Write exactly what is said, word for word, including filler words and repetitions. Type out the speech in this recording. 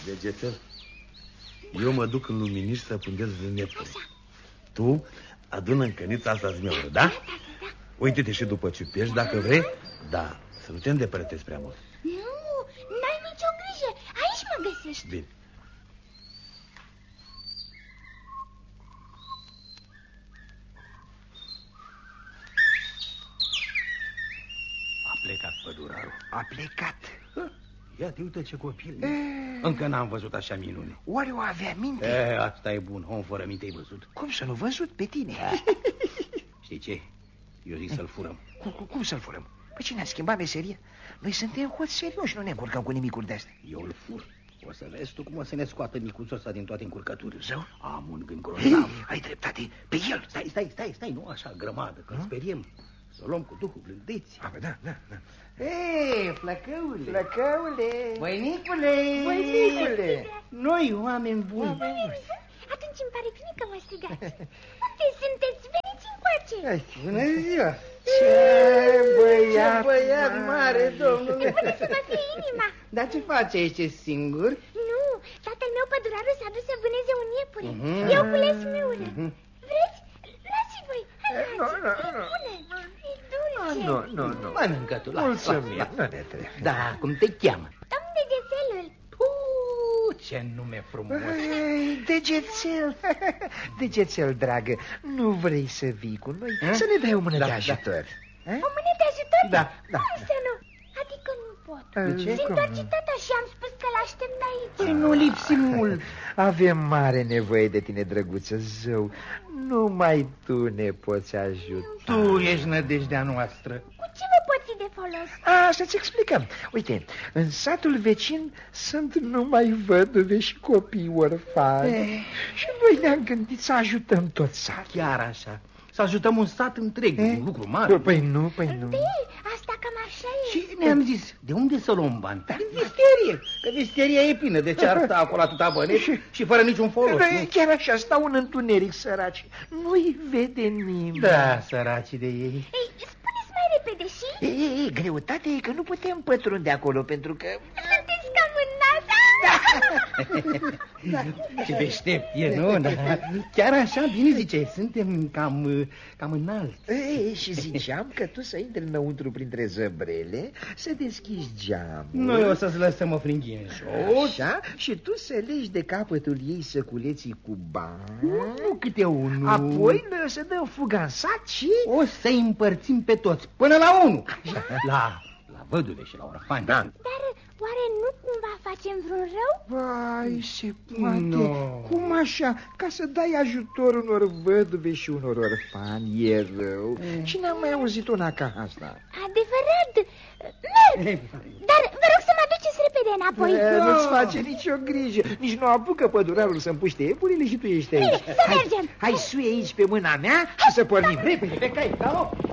Degețel, eu mă duc în luminiș să pândez vâneturi. Tu adună în cănița asta zmeură, da? Uite-te și după ciupești, dacă vrei. Da, să nu te îndepărtezi prea mult. Nu, n-ai nicio grijă. Aici mă găsești. Bine. A plecat pădurarul. A plecat. Ia te uite ce copil. E... Încă n-am văzut așa minune. Oare o avea minte? E, asta e bun. Om fără minte ai văzut. Cum să nu văzut pe tine? Știi ce? Eu zic să-l furăm. Cum, cum, cum să-l furăm? Păi cine a schimbat meseria? Noi suntem hoți serioși, nu ne încurcăm cu nimicuri de-astea. Eu îl fur. O să vezi tu cum o să ne scoată micuțul ăsta din toate încurcăturile. Zău? Am un gând grozav. Ai dreptate, pe el. Stai, stai, stai, stai, nu așa grămadă, că speriem. Să o luăm cu duhul blândeți. Ah, da, da, da. Ei, flăcăule! Flăcăule! Voinicule! Voinicule! Noi, oameni buni! Atunci îmi pare bine că mă strigați. Unde sunteți? Veniți încoace! Bună ziua! Ce băiat, ce băiat mare, domnule! Până să mă fie inima! Dar ce face aici singur? Nu, tatăl meu pădurarul s-a dus să vâneze un iepure. Mm-hmm. Eu cules smeură. Mm-hmm. Vreți? Luați voi! Hai, nu, nu, nu. E dulce! Nu, nu, nu. Mănâncă tu, lasă. Mulțumim, nu ne trebuie. Da, cum te cheamă? Domn Degețelul! Puh, ce nume frumos! Ei, Degețel, Degețel, dragă, nu vrei să vii cu noi? Ha? Să ne dai o mână da, de ajutor. Da. O mână de ajutor? Da, da. Cum să nu? Adică nu pot. De ce? Se întoarce tata și am spus că l-aștept aici. Păi nu lipsi mult. Avem mare nevoie de tine, drăguță, zău. Numai tu ne poți ajuta. Tu ești nădejdea noastră. Cu ce vă pot fi de folos? A, să-ți explicăm. Uite, în satul vecin sunt numai văduve și copii orfani. Eh. Și noi ne-am gândit să ajutăm tot satul. Chiar așa. Să ajutăm un sat întreg, Eh? un lucru mare. Păi nu, păi nu. De, asta cam așa e. Și ne-am zis, de unde să luăm bani? Din visterie, că visteria e plină, de ce ar sta acolo atâta bănești și, și fără niciun folos, nu? Chiar așa, stau în întuneric, săraci. Nu-i vede nimeni. Da, săracii de ei. Ei, spuneți mai repede și... E, e, e, greutatea e că nu putem pătrunde acolo, pentru că... Sunteți cam în nasa? Ce deștept e, nu? Da. Chiar așa, bine zice, suntem cam, cam înalți. E, și ziceam că tu să intri înăuntru printre zăbrele, să deschizi geamul. Noi o să-ți lăsăm o fringhie în jos. Așa, și tu să legi de capătul ei săculeții cu bani. Nu câte unul. Apoi să dăm fuga în sat și... O să-i împărțim pe toți, până la unul. La, la văduve și la orfani. Da. Dar oare nu cumva facem vreun rău? Vai, se poate. No. Cum așa? Ca să dai ajutor unor văduve și unor orfani e rău. Mm. Și n-am mai auzit una ca asta. Adevărat, merg. Dar vă rog să mă aduceți repede înapoi. E, nu-ți face nicio grijă. Nici nu apucă pădurarul să împuște iepurile și tu ești aici. Bine, să hai, mergem. Hai, sui aici pe mâna mea și să pornim repede pe cai. Da,